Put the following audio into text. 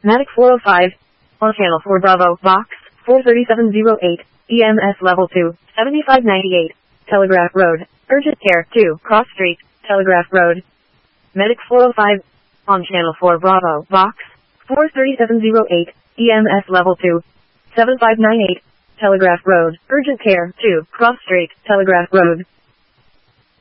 Medic 405. On Channel 4 Bravo, Box 43708, EMS Level 2, 7598, Telegraph Road, Urgent Care 2, Cross Street, Telegraph Road. Medic 405. On Channel 4 Bravo, Box 43708, EMS Level 2, 7598, Telegraph Road, Urgent Care 2, Cross Street, Telegraph Road.